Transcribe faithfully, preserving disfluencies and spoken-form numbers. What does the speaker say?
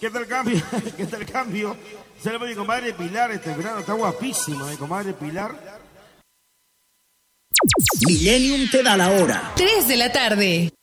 ¿Qué tal el cambio? ¿Qué tal el cambio? Saludos a mi comadre Pilar, este verano está guapísima, mi comadre Pilar. Millennium te da la hora. tres de la tarde.